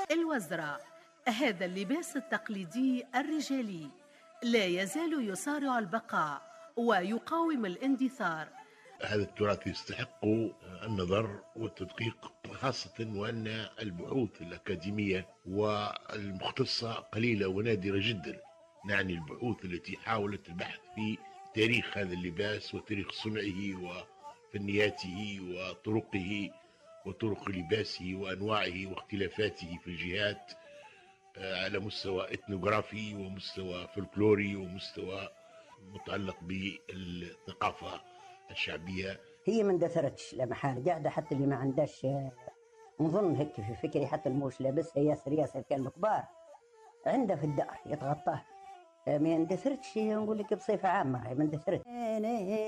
الوزراء. هذا اللباس التقليدي الرجالي لا يزال يصارع البقاء ويقاوم الاندثار. هذا التراث يستحق النظر والتدقيق، خاصة وأن البحوث الأكاديمية والمختصة قليلة ونادرة جدا. نعني البحوث التي حاولت البحث في تاريخ هذا اللباس وتاريخ صنعه وفنياته وطرقه وطرق لباسه وأنواعه واختلافاته في الجهات، على مستوى إثنوغرافي ومستوى فلكلوري ومستوى متعلق بالثقافة الشعبية. هي ما اندثرتش لا محال، قاعدة حتى اللي ما عندهاش نظن هيك في فكري، حتى الموش لابسها ياسر كان الكبار عنده في الدار يتغطاه، ما اندثرتش. نقول لك بصفة عامة ما اندثرت.